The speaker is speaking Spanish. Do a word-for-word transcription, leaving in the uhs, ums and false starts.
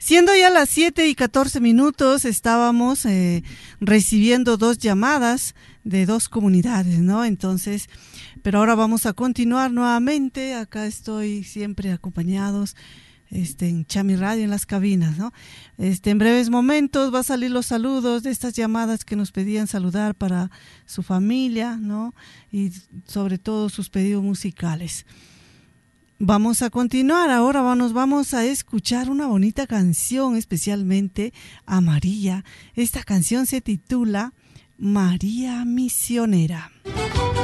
Siendo ya las siete y catorce minutos, estábamos eh, recibiendo dos llamadas de dos comunidades, ¿no? Entonces, pero ahora vamos a continuar nuevamente. Acá estoy siempre acompañados este, en Chami Radio, en las cabinas, ¿no? Este, en breves momentos va a salir los saludos de estas llamadas que nos pedían saludar para su familia, ¿no? Y sobre todo sus pedidos musicales. Vamos a continuar, ahora nos vamos a escuchar una bonita canción, especialmente a María. Esta canción se titula María Misionera.